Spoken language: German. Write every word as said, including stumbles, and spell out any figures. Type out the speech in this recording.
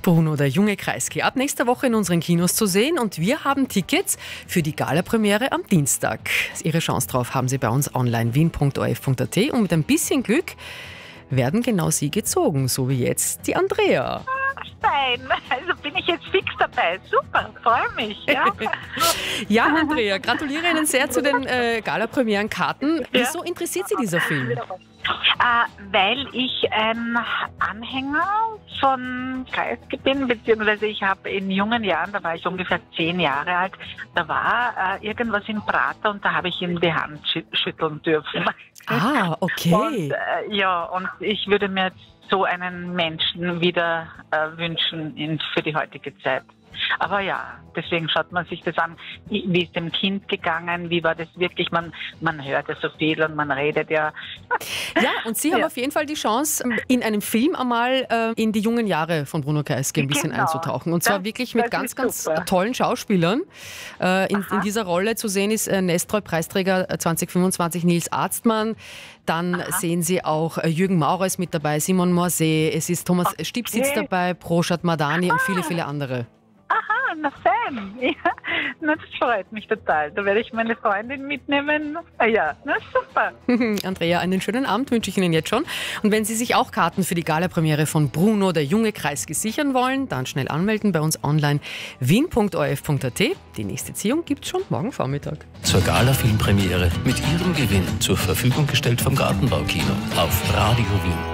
Bruno, der junge Kreisky, ab nächster Woche in unseren Kinos zu sehen und wir haben Tickets für die Gala-Premiere am Dienstag. Ihre Chance drauf haben Sie bei uns online wien punkt o r f punkt a t und mit ein bisschen Glück werden genau Sie gezogen, so wie jetzt die Andrea. Fein, also bin ich jetzt fix dabei. Super, freue mich. Ja, ja Andrea, gratuliere Ihnen sehr zu den äh, Gala-Premieren-Karten. Wieso interessiert Sie dieser Film? Äh, weil ich ein Anhänger von Kreisky bin, beziehungsweise ich habe in jungen Jahren, da war ich ungefähr zehn Jahre alt, da war äh, irgendwas in Prater und da habe ich ihm die Hand schü schütteln dürfen. Ah, okay. Und, äh, ja, und ich würde mir jetzt so einen Menschen wieder äh, wünschen in, für die heutige Zeit. Aber ja, deswegen schaut man sich das an. Wie ist dem Kind gegangen? Wie war das wirklich? Man, man hört ja so viel und man redet ja. Ja, und Sie haben ja auf jeden Fall die Chance, in einem Film einmal äh, in die jungen Jahre von Bruno Kreisky ein bisschen Genau. einzutauchen. Und zwar Das- wirklich mit das ganz, ist ganz super. tollen Schauspielern. Äh, in, Aha. in dieser Rolle zu sehen ist äh, Nestroy-Preisträger zwanzig fünfundzwanzig Nils Arztmann. Dann Aha. sehen Sie auch äh, Jürgen Maurer ist mit dabei, Simon Morset, es ist Thomas Okay. Stipsitz dabei, Proshat Madani und viele, viele andere. Aha, na fein. Ja, na, das freut mich total. Da werde ich meine Freundin mitnehmen. Ah, ja, na super. Andrea, einen schönen Abend wünsche ich Ihnen jetzt schon. Und wenn Sie sich auch Karten für die Gala-Premiere von Bruno, der junge Kreisky, sichern wollen, dann schnell anmelden bei uns online wien punkt o r f punkt a t. Die nächste Ziehung gibt's schon morgen Vormittag. Zur Gala-Filmpremiere mit Ihrem Gewinn zur Verfügung gestellt vom Gartenbaukino auf Radio Wien.